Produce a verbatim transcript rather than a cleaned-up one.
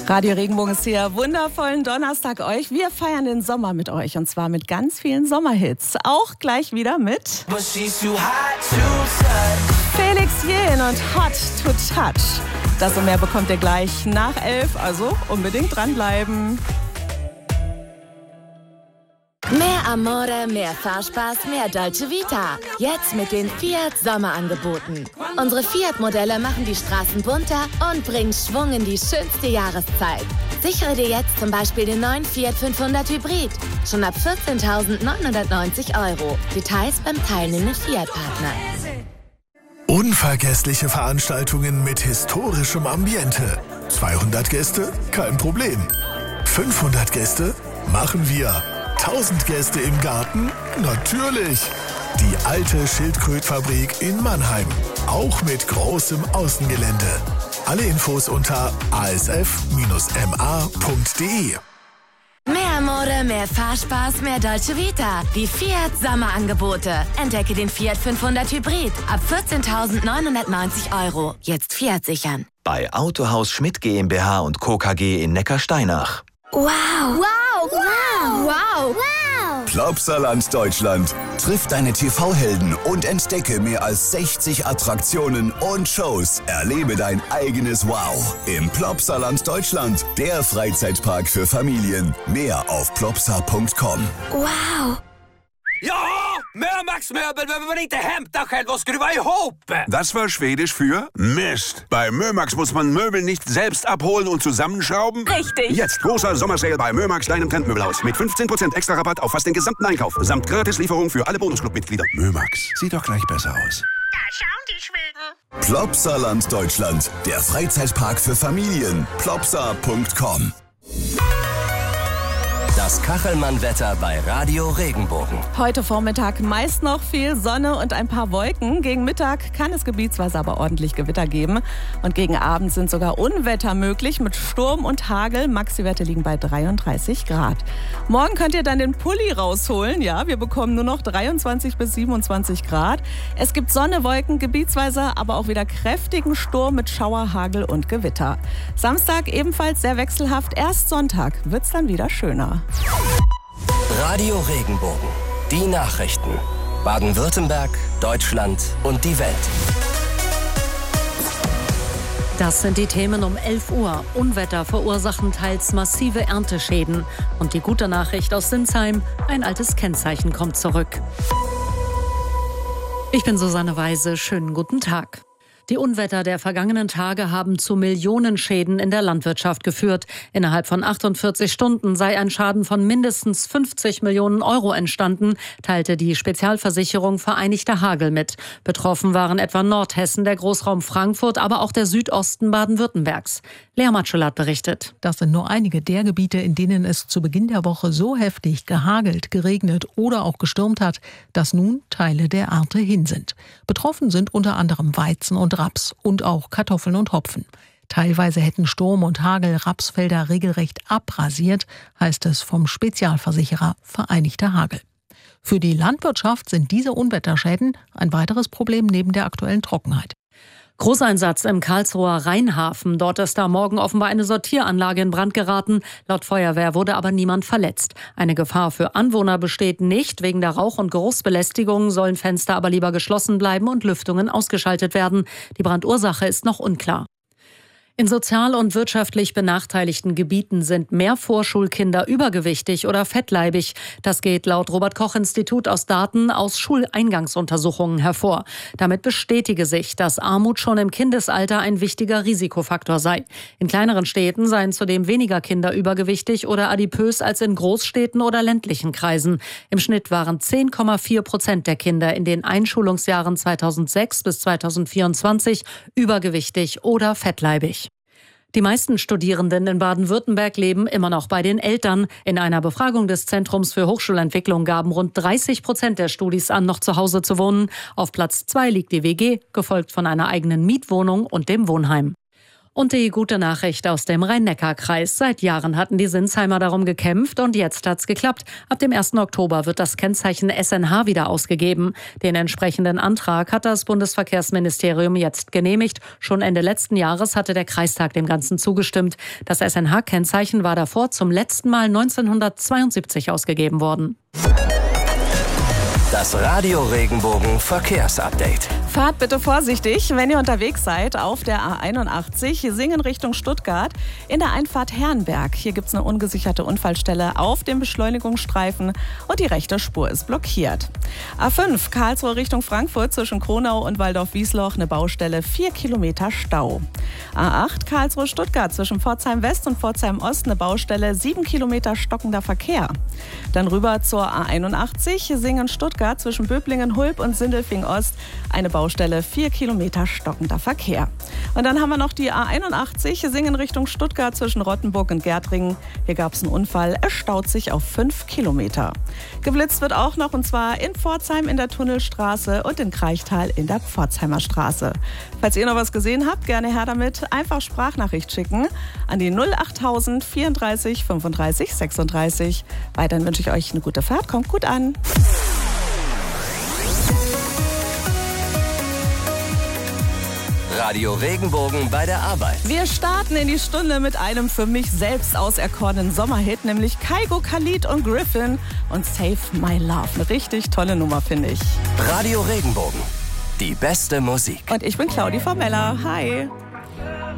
Radio Regenbogen ist hier. Wundervollen Donnerstag euch. Wir feiern den Sommer mit euch und zwar mit ganz vielen Sommerhits. Auch gleich wieder mit Felix Jähn und Hot to Touch. Das und mehr bekommt ihr gleich nach elf, also unbedingt dranbleiben. Mehr Amore, mehr Fahrspaß, mehr Dolce Vita. Jetzt mit den Fiat Sommerangeboten. Unsere Fiat-Modelle machen die Straßen bunter und bringen Schwung in die schönste Jahreszeit. Sichere dir jetzt zum Beispiel den neuen Fiat fünfhundert Hybrid. Schon ab vierzehntausendneunhundertneunzig Euro. Details beim teilnehmenden Fiat-Partner. Unvergessliche Veranstaltungen mit historischem Ambiente. zweihundert Gäste? Kein Problem. fünfhundert Gäste? Machen wir. tausend Gäste im Garten? Natürlich! Die alte Schildkrötfabrik in Mannheim. Auch mit großem Außengelände. Alle Infos unter a s f dash m a punkt d e. Mehr Mode, mehr Fahrspaß, mehr Dolce Vita. Die Fiat Sommerangebote. Entdecke den Fiat fünfhundert Hybrid ab vierzehntausendneunhundertneunzig Euro. Jetzt Fiat sichern. Bei Autohaus Schmidt GmbH und Co. K G in Neckarsteinach. Wow! Wow! Wow! Wow! Wow! Plopsaland Deutschland. Triff deine T V-Helden und entdecke mehr als sechzig Attraktionen und Shows. Erlebe dein eigenes Wow im Plopsaland Deutschland. Der Freizeitpark für Familien. Mehr auf plopsa punkt com. Wow! Ja, Mömax-Möbel behöver man inte hämta själv och skruva ihop. Das war Schwedisch für Mist. Bei Mömax muss man Möbel nicht selbst abholen und zusammenschrauben. Richtig. Jetzt großer Sommersale bei Mömax, deinem Trendmöbelhaus. Mit fünfzehn Prozent extra Rabatt auf fast den gesamten Einkauf. Samt Gratislieferung für alle Bonusclub-Mitglieder. Mömax, sieht doch gleich besser aus. Da schauen die Schweden. Plopsaland Deutschland. Der Freizeitpark für Familien. plopsa punkt com. Das Kachelmann-Wetter bei Radio Regenbogen. Heute Vormittag meist noch viel Sonne und ein paar Wolken. Gegen Mittag kann es gebietsweise aber ordentlich Gewitter geben. Und gegen Abend sind sogar Unwetter möglich mit Sturm und Hagel. Maxi-Werte liegen bei dreiunddreißig Grad. Morgen könnt ihr dann den Pulli rausholen. Ja, wir bekommen nur noch dreiundzwanzig bis siebenundzwanzig Grad. Es gibt Sonne, Wolken, gebietsweise aber auch wieder kräftigen Sturm mit Schauer, Hagel und Gewitter. Samstag ebenfalls sehr wechselhaft. Erst Sonntag wird's dann wieder schöner. Radio Regenbogen. Die Nachrichten. Baden-Württemberg, Deutschland und die Welt. Das sind die Themen um elf Uhr. Unwetter verursachen teils massive Ernteschäden. Und die gute Nachricht aus Sinsheim: ein altes Kennzeichen kommt zurück. Ich bin Susanne Weise. Schönen guten Tag. Die Unwetter der vergangenen Tage haben zu Millionenschäden in der Landwirtschaft geführt. Innerhalb von achtundvierzig Stunden sei ein Schaden von mindestens fünfzig Millionen Euro entstanden, teilte die Spezialversicherung Vereinigter Hagel mit. Betroffen waren etwa Nordhessen, der Großraum Frankfurt, aber auch der Südosten Baden-Württembergs. Lea Matschulat berichtet. Das sind nur einige der Gebiete, in denen es zu Beginn der Woche so heftig gehagelt, geregnet oder auch gestürmt hat, dass nun Teile der Ernte hin sind. Betroffen sind unter anderem Weizen und Raps und auch Kartoffeln und Hopfen. Teilweise hätten Sturm und Hagel Rapsfelder regelrecht abrasiert, heißt es vom Spezialversicherer Vereinigter Hagel. Für die Landwirtschaft sind diese Unwetterschäden ein weiteres Problem neben der aktuellen Trockenheit. Großeinsatz im Karlsruher Rheinhafen. Dort ist am Morgen offenbar eine Sortieranlage in Brand geraten. Laut Feuerwehr wurde aber niemand verletzt. Eine Gefahr für Anwohner besteht nicht. Wegen der Rauch- und Geruchsbelästigung sollen Fenster aber lieber geschlossen bleiben und Lüftungen ausgeschaltet werden. Die Brandursache ist noch unklar. In sozial und wirtschaftlich benachteiligten Gebieten sind mehr Vorschulkinder übergewichtig oder fettleibig. Das geht laut Robert-Koch-Institut aus Daten aus Schuleingangsuntersuchungen hervor. Damit bestätige sich, dass Armut schon im Kindesalter ein wichtiger Risikofaktor sei. In kleineren Städten seien zudem weniger Kinder übergewichtig oder adipös als in Großstädten oder ländlichen Kreisen. Im Schnitt waren zehn Komma vier Prozent der Kinder in den Einschulungsjahren zweitausendsechs bis zweitausendvierundzwanzig übergewichtig oder fettleibig. Die meisten Studierenden in Baden-Württemberg leben immer noch bei den Eltern. In einer Befragung des Zentrums für Hochschulentwicklung gaben rund dreißig Prozent der Studis an, noch zu Hause zu wohnen. Auf Platz zwei liegt die W G, gefolgt von einer eigenen Mietwohnung und dem Wohnheim. Und die gute Nachricht aus dem Rhein-Neckar-Kreis. Seit Jahren hatten die Sinsheimer darum gekämpft und jetzt hat's geklappt. Ab dem ersten Oktober wird das Kennzeichen S N H wieder ausgegeben. Den entsprechenden Antrag hat das Bundesverkehrsministerium jetzt genehmigt. Schon Ende letzten Jahres hatte der Kreistag dem Ganzen zugestimmt. Das S N H-Kennzeichen war davor zum letzten Mal neunzehnhundertzweiundsiebzig ausgegeben worden. Das Radio Regenbogen Verkehrsupdate. Fahrt bitte vorsichtig, wenn ihr unterwegs seid auf der A einundachtzig, Singen Richtung Stuttgart, in der Einfahrt Herrenberg. Hier gibt es eine ungesicherte Unfallstelle auf dem Beschleunigungsstreifen und die rechte Spur ist blockiert. A fünf, Karlsruhe Richtung Frankfurt zwischen Kronau und Waldorf-Wiesloch, eine Baustelle, vier Kilometer Stau. A acht, Karlsruhe Stuttgart zwischen Pforzheim West und Pforzheim Ost, eine Baustelle, sieben Kilometer stockender Verkehr. Dann rüber zur A einundachtzig, Singen Stuttgart zwischen Böblingen, Hulb und Sindelfing Ost, eine Baustelle, vier Kilometer stockender Verkehr. Und dann haben wir noch die A einundachtzig, Singen Richtung Stuttgart zwischen Rottenburg und Gärtringen. Hier gab es einen Unfall, es staut sich auf fünf Kilometer. Geblitzt wird auch noch, und zwar in Pforzheim in der Tunnelstraße und in Kraichtal in der Pforzheimer Straße. Falls ihr noch was gesehen habt, gerne her damit. Einfach Sprachnachricht schicken an die null achttausend vierunddreißig fünfunddreißig sechsunddreißig. Weiterhin wünsche ich euch eine gute Fahrt, kommt gut an. Radio Regenbogen bei der Arbeit. Wir starten in die Stunde mit einem für mich selbst auserkorenen Sommerhit, nämlich Kygo, Khalid und Griffin und Save My Love. Eine richtig tolle Nummer, finde ich. Radio Regenbogen, die beste Musik. Und ich bin Claudi Formella. Hi.